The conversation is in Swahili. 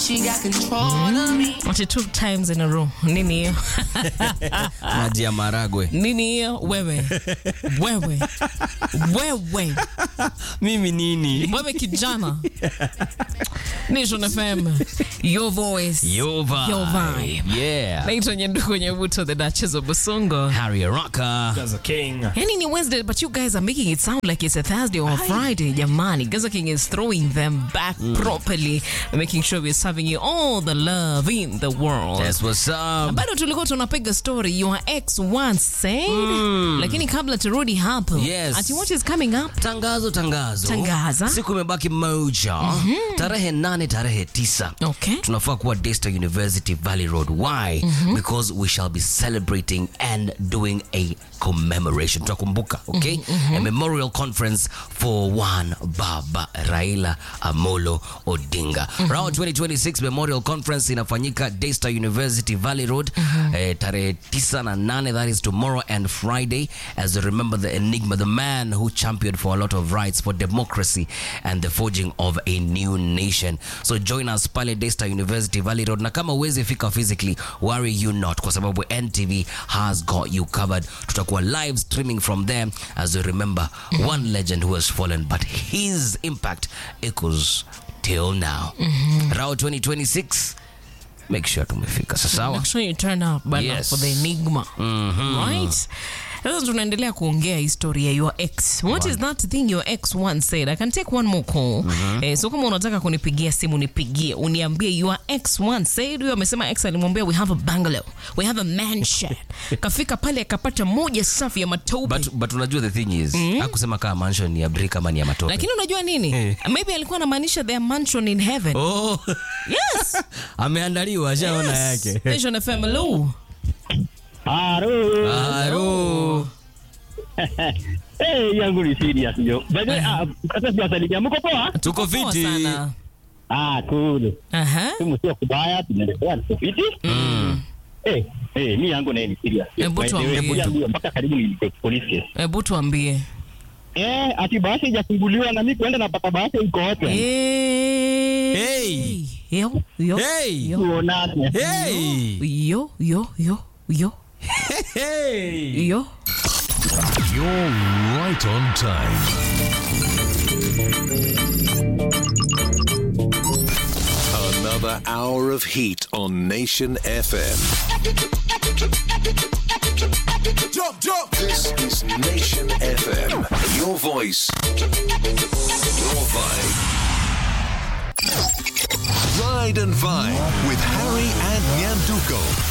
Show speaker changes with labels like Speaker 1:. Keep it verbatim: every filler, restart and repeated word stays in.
Speaker 1: she got control of me.
Speaker 2: Ati two times in a row. Nini hiyo?
Speaker 3: Maji ya maragwe.
Speaker 2: Nini hiyo? Wewe. Wewe. Wewe.
Speaker 3: Mimi nini?
Speaker 2: Wewe kijana. Nation F M. Your voice.
Speaker 3: Your vibe.
Speaker 2: Your vibe.
Speaker 3: Yeah.
Speaker 2: Naitwa Nyenduko Nyebuto, the Duchess of Busongo.
Speaker 3: Harry Rocker.
Speaker 4: Gaza King.
Speaker 2: Yani ni Wednesday, but you guys are making it sound like it's a Thursday or a Friday. Jamani, Gaza King is throwing them back mm. properly, making sure we're serving you all the love in the world.
Speaker 3: That's what's up.
Speaker 2: Bado tulikuwa tunapiga story your ex once said, mm. lakini kabla turudi hapo,
Speaker 3: yes.
Speaker 2: ati what is coming up?
Speaker 3: Tangazo, tangazo.
Speaker 2: Tangaza.
Speaker 3: Siku imebaki moja. Mm-hmm. Tarehe nane, tarehe tisa.
Speaker 2: Okay.
Speaker 3: Tunafaa kuwa Daystar University Valley Road. Why? Mm-hmm. Because we shall be celebrating and doing a commemoration. Tutakumbuka, okay? Mm-hmm. A memorial conference for one Baba Raila Amolo Odinga. Mm-hmm. Round twenty twenty-six Memorial Conference inafanyika Daystar University Valley Road. Mm-hmm. Eh, tarehe tisa na nane, that is tomorrow and Friday, as we remember the enigma, the man who championed for a lot of rights, for democracy and the forging of a new nation. So join us pale Daystar University Valley Road. Na kama uwezi fika physically, worry you not, kwa sababu N T V has got you covered. Tutakuwa live streaming from there as we remember one legend who has fallen, but his impact echoes till now. Mm-hmm. Rao twenty twenty-six, make sure tumefika. Sasawa?
Speaker 2: Make sure you turn up bana,
Speaker 3: yes.
Speaker 2: for the enigma.
Speaker 3: Mm-hmm.
Speaker 2: Right? Sasa tunaendelea kuongea historia your ex. What wow. is that thing your ex once said? I can take one more call. Mm-hmm. Eh, so kama unataka kunipigia simu nipigie, uniambie your ex once said. Huyo amesema ex alimwambia we have a bungalow, we have a mansion. Kafika pale akapata moja safi ya matope.
Speaker 3: But but unajua the thing is, mm-hmm. hakusema kama mansion ni ya brick ama ni ya matope.
Speaker 2: Lakini unajua nini? Hey. Maybe alikuwa anamaanisha their mansion in heaven.
Speaker 3: Oh.
Speaker 2: Yes.
Speaker 3: Ameandaliwa shaona
Speaker 2: yes.
Speaker 3: yake.
Speaker 2: Nation F M. Hello.
Speaker 4: Haro.
Speaker 3: Haro.
Speaker 4: Eh, yangu ni serious ndio. Baadaye ah sasa tunasalimia mko poa?
Speaker 3: Tuko fiti.
Speaker 4: Ah, cool.
Speaker 2: Aha.
Speaker 4: Tumo sio kubaya, tunaendelea tuko fiti. Mm. Eh, eh, mimi yangu naye ni serious.
Speaker 2: Hebu tuambie
Speaker 4: mpaka karibu ni police case.
Speaker 2: Hebu tuambie.
Speaker 4: Eh, ati basi hajafunguliwa na mimi kwenda na papa basi iko open.
Speaker 3: Eh. Hey.
Speaker 2: Yo yo.
Speaker 3: Hey.
Speaker 2: Yo.
Speaker 3: Hey.
Speaker 2: Yo yo yo yo.
Speaker 3: Hey.
Speaker 2: Yo.
Speaker 5: You're right on time. Another hour of heat on Nation F M. Jump, jump. This is Nation F M. Your voice. Your vibe. Ride and Vibe with Harry and Nyanduko.